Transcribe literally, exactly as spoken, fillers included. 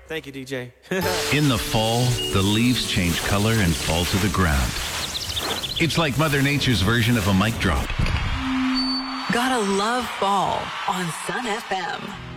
Thank you, D J. In the fall, the leaves change color and fall to the ground. It's like Mother Nature's version of a mic drop. Gotta love fall on Sun F M.